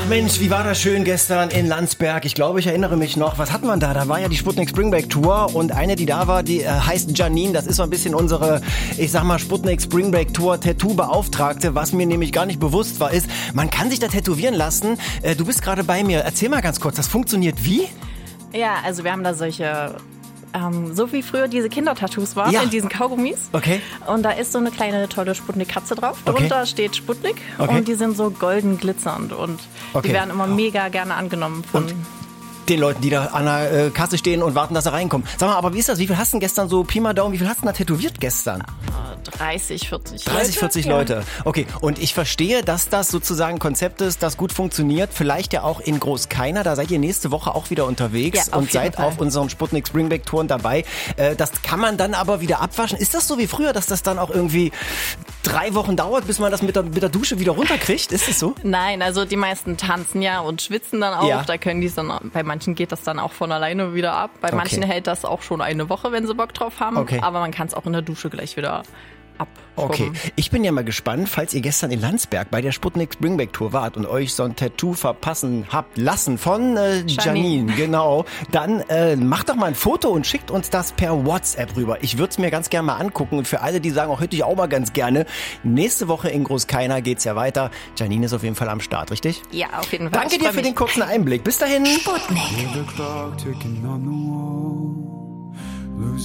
Mensch, wie war das schön gestern in Landsberg? Ich glaube, ich erinnere mich noch. Was hat man da? Da war ja die Sputnik Spring Break Tour und eine, die da war, die heißt Janine. Das ist so ein bisschen unsere, ich sag mal, Sputnik Spring Break Tour Tattoo-Beauftragte. Was mir nämlich gar nicht bewusst war, ist, man kann sich da tätowieren lassen. Du bist gerade bei mir. Erzähl mal ganz kurz, das funktioniert wie? Ja, also wir haben da solche... so wie früher diese Kindertattoos waren, in diesen Kaugummis. Okay. Und da ist so eine kleine, tolle Sputnik-Katze drauf. Darunter steht Sputnik und die sind so golden glitzernd und die werden immer mega gerne angenommen von... Und den Leuten, die da an der Kasse stehen und warten, dass sie reinkommen. Sag mal, aber wie ist das? Wie viel hast du denn gestern so Pi mal Daumen, wie viel hast du denn da tätowiert gestern? 30, 40 30, 40 Leute. Okay, und ich verstehe, dass das sozusagen ein Konzept ist, das gut funktioniert. Vielleicht ja auch in Großkeiner. Da seid ihr nächste Woche auch wieder unterwegs und seid auf unseren Sputnik Spring Break Touren dabei. Das kann man dann aber wieder abwaschen. Ist das so wie früher, dass das dann auch irgendwie 3 Wochen dauert, bis man das mit der Dusche wieder runterkriegt? Ist es so? Nein, also die meisten tanzen ja und schwitzen dann auch. Ja. Da können die dann, bei manchen geht das dann auch von alleine wieder ab. Bei manchen hält das auch schon eine Woche, wenn sie Bock drauf haben. Okay. Aber man kann es auch in der Dusche gleich wieder Okay, ich bin ja mal gespannt, falls ihr gestern in Landsberg bei der Sputnik Spring Break Tour wart und euch so ein Tattoo verpassen habt lassen von Janine, genau, dann macht doch mal ein Foto und schickt uns das per WhatsApp rüber. Ich würde es mir ganz gerne mal angucken und für alle, die sagen, auch hätte ich auch mal ganz gerne, nächste Woche in Großkeiner geht's ja weiter. Janine ist auf jeden Fall am Start, richtig? Ja, auf jeden Fall. Danke dir für den kurzen Einblick. Bis dahin. Sputnik.